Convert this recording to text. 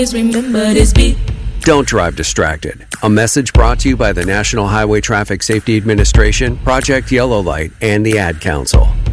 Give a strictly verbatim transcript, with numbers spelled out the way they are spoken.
remember this beat. Don't drive distracted. A message brought to you by the National Highway Traffic Safety Administration, Project Yellow Light, and the Ad Council.